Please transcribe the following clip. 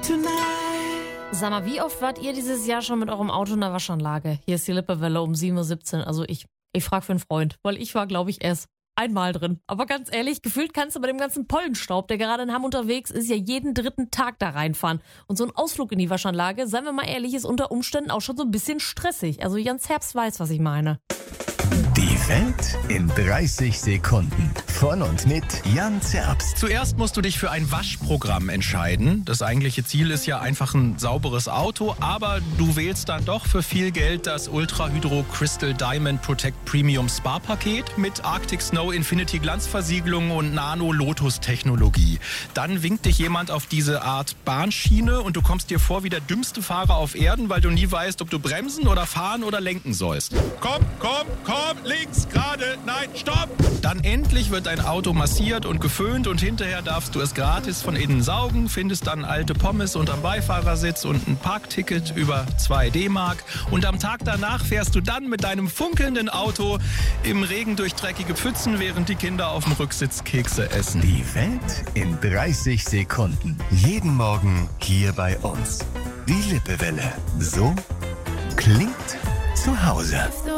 Sag mal, wie oft wart ihr dieses Jahr schon mit eurem Auto in der Waschanlage? Hier ist die Lippewelle um 7:17 Uhr. Also ich frag für einen Freund, weil ich war, glaube ich, erst einmal drin. Aber ganz ehrlich, gefühlt kannst du bei dem ganzen Pollenstaub, der gerade in Hamm unterwegs ist, ja jeden dritten Tag da reinfahren. Und so ein Ausflug in die Waschanlage, seien wir mal ehrlich, ist unter Umständen auch schon so ein bisschen stressig. Also Jans Herbst weiß, was ich meine. Die Welt in 30 Sekunden. Von und mit Jan Zerbst. Zuerst musst du dich für ein Waschprogramm entscheiden. Das eigentliche Ziel ist ja einfach ein sauberes Auto, aber du wählst dann doch für viel Geld das Ultra Hydro Crystal Diamond Protect Premium Spa Paket mit Arctic Snow Infinity Glanzversiegelung und Nano Lotus Technologie. Dann winkt dich jemand auf diese Art Bahnschiene und du kommst dir vor wie der dümmste Fahrer auf Erden, weil du nie weißt, ob du bremsen oder fahren oder lenken sollst. Komm, links, gerade, nein, stopp! Dann endlich wird dein Auto massiert und geföhnt und hinterher darfst du es gratis von innen saugen, findest dann alte Pommes unterm Beifahrersitz und ein Parkticket über 2 D-Mark. Und am Tag danach fährst du dann mit deinem funkelnden Auto im Regen durch dreckige Pfützen, während die Kinder auf dem Rücksitz Kekse essen. Die Welt in 30 Sekunden. Jeden Morgen hier bei uns. Die Lippewelle. So klingt zu Hause.